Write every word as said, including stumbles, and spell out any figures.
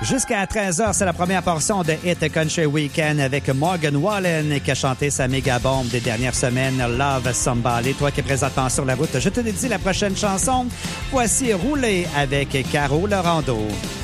Jusqu'à treize heures, c'est la première portion de Hit Country Weekend avec Morgan Wallen qui a chanté sa méga bombe des dernières semaines, Love Somebody. Toi qui es présentement sur la route, je te dédie la prochaine chanson. Voici Rouler avec Caro Laurando.